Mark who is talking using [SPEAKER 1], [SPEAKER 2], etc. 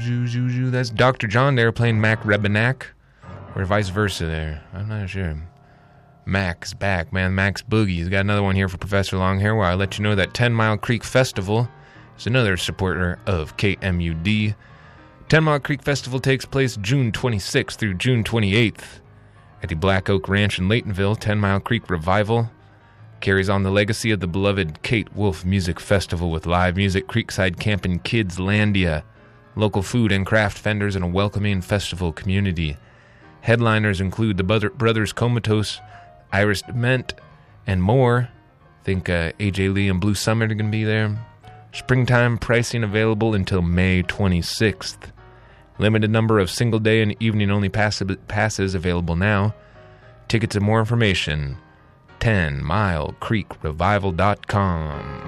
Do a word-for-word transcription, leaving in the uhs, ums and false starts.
[SPEAKER 1] zoo, zoo, zoo. That's Doctor John there playing Mac Rebenak, or vice versa there. I'm not sure. Mac's back, man. Mac's Boogie. He's got another one here for Professor Longhair, where I let you know that Ten Mile Creek Festival is another supporter of K M U D. Ten Mile Creek Festival takes place June twenty-sixth through June twenty-eighth at the Black Oak Ranch in Laytonville. Ten Mile Creek Revival carries on the legacy of the beloved Kate Wolf Music Festival with live music, creekside camping, kids, landia, local food and craft vendors, and a welcoming festival community. Headliners include the Brother- Brothers Comatose, Iris Dement, and more. I think uh, A J Lee and Blue Summit are going to be there. Springtime pricing available until May twenty-sixth. Limited number of single-day and evening-only pass- passes available now. Tickets and more information, ten mile creek revival dot com.